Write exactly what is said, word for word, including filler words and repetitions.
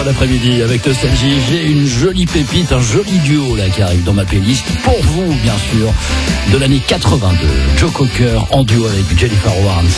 d'après-midi avec Nostalgie. J'ai une jolie pépite, un joli duo là qui arrive dans ma playlist. Pour vous, bien sûr, de l'année quatre-vingt-deux. Joe Cocker en duo avec Jennifer Warnes.